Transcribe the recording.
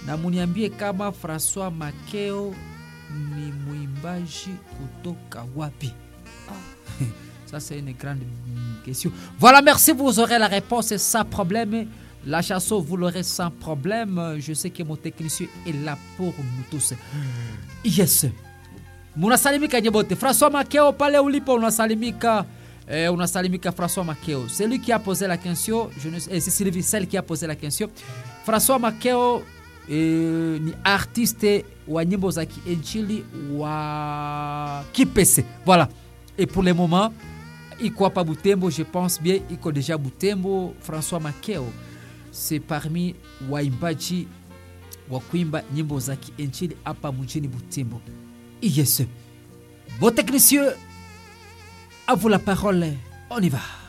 na muniambie kama François Makeo ni muimbaji kutoka wapi? Ça c'est une grande question. Voilà, merci, vous aurez la réponse sans problème. La chanson, vous l'aurez sans problème. Je sais que mon technicien est là pour nous tous. Yes. Munasalimika nyobote. François Makeo pale ulipo unasalimika. Unasalimika François Makeo. C'est lui qui a posé la question. C'est Sylvie celle qui a posé la question. François Makeo ni artiste wa nyimbo za kiinjili wa Kipese. Voilà. Et pour le moment, iko hapa Butembo, je pense bien, iko déjà Butembo. François Makeo, c'est parmi waimbaji wa kuimba nyimbo za kiinjili hapa mjini Butembo. Yes. Bon technicien, à vous la parole. On y va.